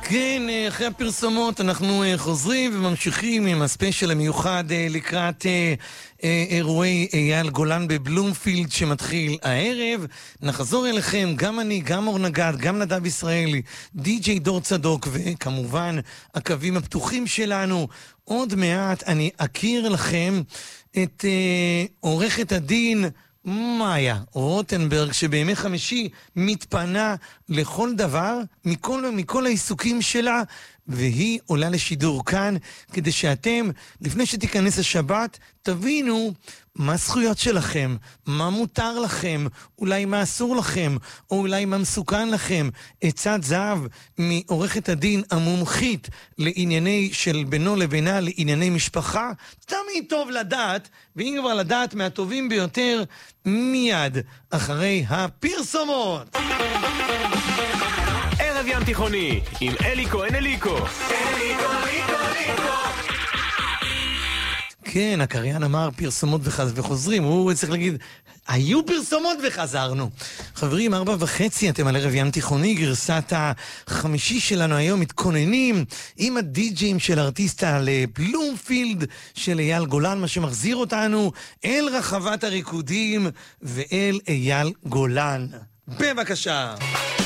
כן, אחרי הפרסומות אנחנו חוזרים וממשיכים עם הספיישל המיוחד לקראת אירועי אייל גולן בבלומפילד שמתחיל הערב. נחזור אליכם, גם אני, גם אור נגד, גם נדב ישראלי, די.ג'יי דור צדוק וכמובן הקווים הפתוחים שלנו. עוד מעט אני אכיר לכם את עורכת הדין מאיה רוטנברג, שבימי חמישי מתפנה לכל דבר מכל העיסוקים שלה, והיא עולה לשידור כאן כדי שאתם, לפני שתיכנס השבת, תבינו מה הזכויות שלכם, מה מותר לכם, אולי מה אסור לכם, או אולי מה מסוכן לכם. עצת זהב מעורכת הדין המומחית לענייני של בינו לבינה, לענייני משפחה. תמיד טוב לדעת, ואם כבר לדעת מהטובים ביותר, מיד אחרי הפרסומות. ערב ים תיכוני עם אלי כהן אליקו. כן, הקריין אמר פרסומות וחוזרים, הוא צריך להגיד, היו פרסומות וחזרנו. חברים, 4:30, אתם על ערב ים תיכוני, גרסת החמישי שלנו היום, מתכוננים עם הדי-ג'ים של ארטיסטה לבלומפילד של אייל גולן, מה שמחזיר אותנו אל רחבת הריקודים ואל אייל גולן. בבקשה.